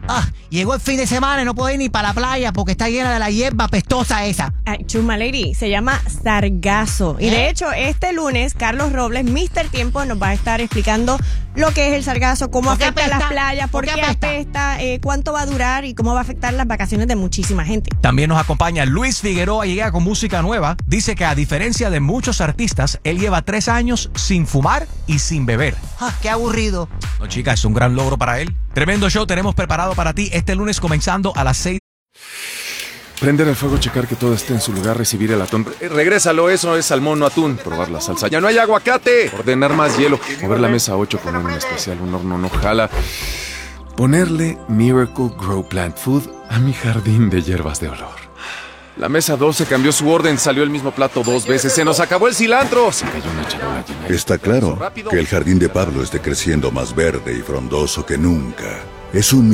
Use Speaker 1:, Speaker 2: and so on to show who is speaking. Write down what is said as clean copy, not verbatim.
Speaker 1: Llegó el fin de semana y no puedo ir ni para la playa porque está llena de la hierba pestosa esa.
Speaker 2: Ay, Chusma Lady, se llama sargazo. Y de hecho, este lunes, Carlos Robles, Mr. Tiempo, nos va a estar explicando lo que es el sargazo, cómo afecta a las playas, por qué apesta, cuánto va a durar y cómo va a afectar las vacaciones de muchísima gente.
Speaker 3: También nos acompaña Luis Figueroa, llega con música nueva. Dice que a diferencia de muchos artistas, él lleva 3 años sin fumar y sin beber.
Speaker 1: Qué aburrido.
Speaker 3: No, chica, es un gran logro para él. Tremendo show tenemos preparado para ti este lunes comenzando a las 6.
Speaker 4: Prender el fuego, checar que todo esté en su lugar, recibir el atún. Regrésalo, eso es salmón, no atún. Probar la salsa. ¡Ya no hay aguacate! Ordenar más hielo. Mover la mesa 8 con un especial. Un horno no jala. Ponerle Miracle Grow Plant Food a mi jardín de hierbas de olor. La mesa 12 cambió su orden, salió el mismo plato 2 veces. ¡Se nos acabó el cilantro! Se cayó una charola llena.
Speaker 5: Está claro que el jardín de Pablo esté creciendo más verde y frondoso que nunca. Es un